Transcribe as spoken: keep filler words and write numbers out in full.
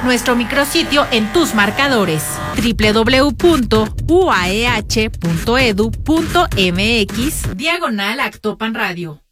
nuestro micrositio en tus marcadores doble u doble u doble u punto u a e h punto e d u punto m x diagonal Actopan Radio.